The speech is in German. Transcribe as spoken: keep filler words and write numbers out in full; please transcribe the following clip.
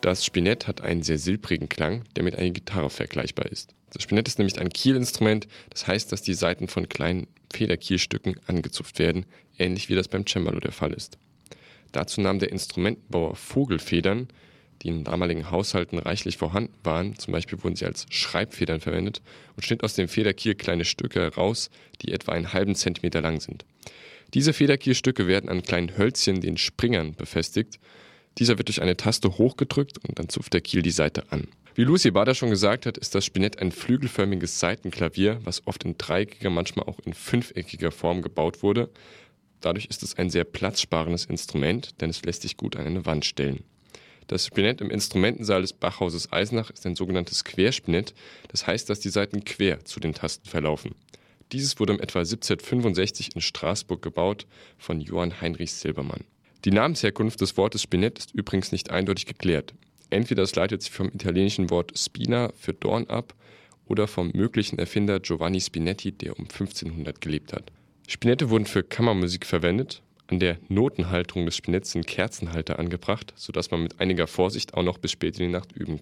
Das Spinett hat einen sehr silbrigen Klang, der mit einer Gitarre vergleichbar ist. Das Spinett ist nämlich ein Kielinstrument, das heißt, dass die Saiten von kleinen Federkielstücken angezupft werden, ähnlich wie das beim Cembalo der Fall ist. Dazu nahm der Instrumentenbauer Vogelfedern, die in damaligen Haushalten reichlich vorhanden waren, zum Beispiel wurden sie als Schreibfedern verwendet, und schnitt aus dem Federkiel kleine Stücke heraus, die etwa einen halben Zentimeter lang sind. Diese Federkielstücke werden an kleinen Hölzchen, den Springern, befestigt. Dieser wird durch eine Taste hochgedrückt und dann zupft der Kiel die Saite an. Wie Lucy Bader schon gesagt hat, ist das Spinett ein flügelförmiges Saitenklavier, was oft in dreieckiger, manchmal auch in fünfeckiger Form gebaut wurde. Dadurch ist es ein sehr platzsparendes Instrument, denn es lässt sich gut an eine Wand stellen. Das Spinett im Instrumentensaal des Bachhauses Eisenach ist ein sogenanntes Querspinett, das heißt, dass die Saiten quer zu den Tasten verlaufen. Dieses wurde um etwa siebzehnhundertfünfundsechzig in Straßburg gebaut von Johann Heinrich Silbermann. Die Namensherkunft des Wortes Spinett ist übrigens nicht eindeutig geklärt. Entweder es leitet sich vom italienischen Wort spina für Dorn ab oder vom möglichen Erfinder Giovanni Spinetti, der um fünfzehnhundert gelebt hat. Spinette wurden für Kammermusik verwendet. An der Notenhalterung des Spinetts sind Kerzenhalter angebracht, sodass man mit einiger Vorsicht auch noch bis spät in die Nacht üben kann.